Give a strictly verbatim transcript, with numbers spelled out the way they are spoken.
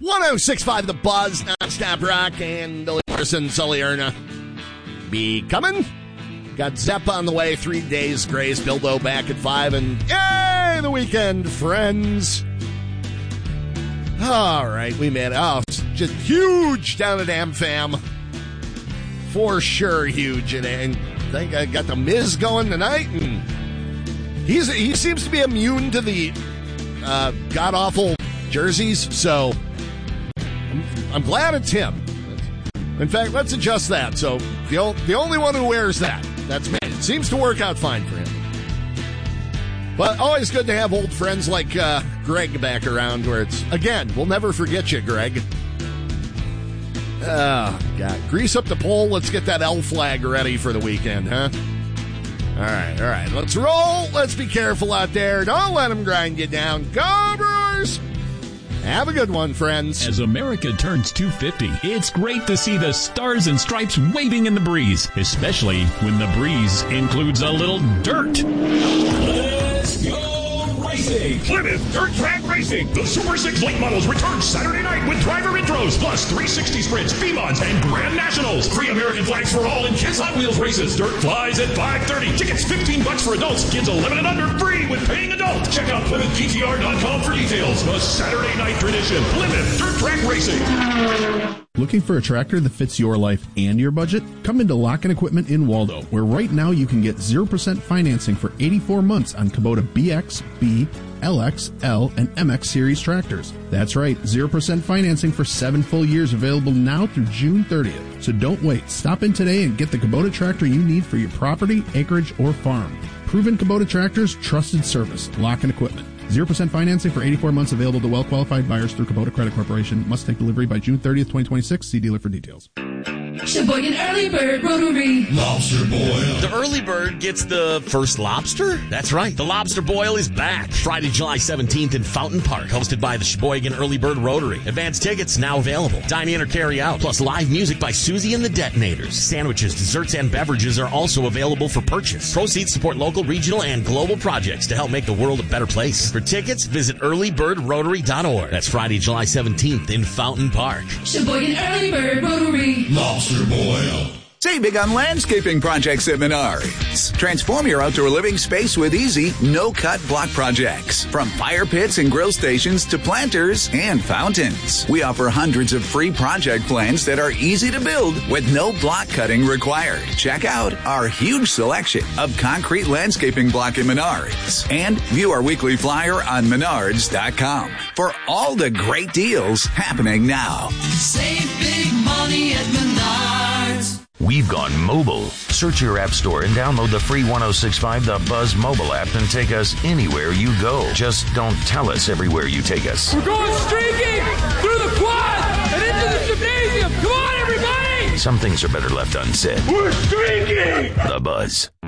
one oh six point five The Buzz, non-stop rock, and Billy Morrison, Sully Erna. Be coming. Got Zepp on the way, Three Days Grace, Bilbo back at five, and yay, the weekend, friends. All right, we made it. Oh, just huge down at AmFam. For sure, huge. And, and I think I got the Miz going tonight, and he's he seems to be immune to the uh, god-awful jerseys, so I'm, I'm glad it's him. In fact, let's adjust that. So the, o- the only one who wears that, that's me. It seems to work out fine for him. But always good to have old friends like uh, Greg back around where it's, again, we'll never forget you, Greg. Oh, God. Grease up the pole. Let's get that L flag ready for the weekend, huh? All right, all right. Let's roll. Let's be careful out there. Don't let them grind you down. Go, Brewers! Have a good one, friends. As America turns two fifty, it's great to see the stars and stripes waving in the breeze, especially when the breeze includes a little dirt. Let's go racing! Plymouth Dirt Track Racing. The Super six late models return Saturday night with driver intros, plus three sixty sprints, B MODs, and Grand Nationals. Free American flags for all in Kids Hot Wheels races. Dirt flies at five thirty. Tickets fifteen bucks for adults. Kids eleven and under free with paying adults. Check out Plymouth G T R dot com for details. The Saturday night tradition. Plymouth Dirt Track Racing. Looking for a tractor that fits your life and your budget? Come into Lock-In Equipment in Waldo, where right now you can get zero percent financing for eighty-four months on Kubota B X, B, L X, L, and M X series tractors. That's right, zero percent financing for seven full years available now through June thirtieth. So don't wait. Stop in today and get the Kubota tractor you need for your property, acreage, or farm. Proven Kubota tractors, trusted service. Lock-In Equipment. zero percent financing for eighty-four months available to well-qualified buyers through Kubota Credit Corporation. Must take delivery by June thirtieth, twenty twenty-six. See dealer for details. Sheboygan Early Bird Rotary. Lobster boil. The early bird gets the first lobster? That's right. The lobster boil is back. Friday, July seventeenth in Fountain Park, hosted by the Sheboygan Early Bird Rotary. Advance tickets now available. Dine in or carry out, plus live music by Susie and the Detonators. Sandwiches, desserts, and beverages are also available for purchase. Proceeds support local, regional, and global projects to help make the world a better place. For tickets, visit early bird rotary dot org. That's Friday, July seventeenth in Fountain Park. Sheboygan Early Bird Rotary. Lobster boil. Save big on landscaping projects at Menards. Transform your outdoor living space with easy, no-cut block projects. From fire pits and grill stations to planters and fountains. We offer hundreds of free project plans that are easy to build with no block cutting required. Check out our huge selection of concrete landscaping block in Menards. And view our weekly flyer on menards dot com for all the great deals happening now. Save big money at Menards. We've gone mobile. Search your app store and download the free one oh six point five The Buzz mobile app and take us anywhere you go. Just don't tell us everywhere you take us. We're going streaking through the quad and into the gymnasium. Come on, everybody! Some things are better left unsaid. We're streaking! The Buzz.